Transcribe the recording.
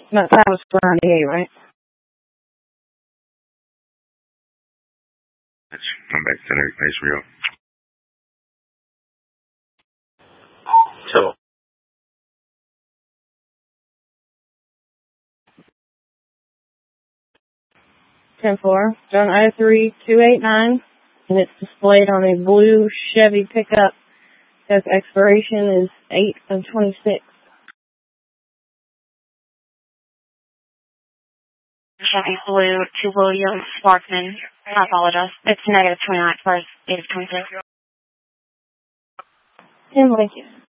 That was for 98, right? I'm back to that. Nice real. So. 10-4. Done I-3289, and it's displayed on a blue Chevy pickup. Says expiration is 8/26. Chevy Blue to William Sparkman. I apologize. It's -29 first, 8/26. And Lincoln.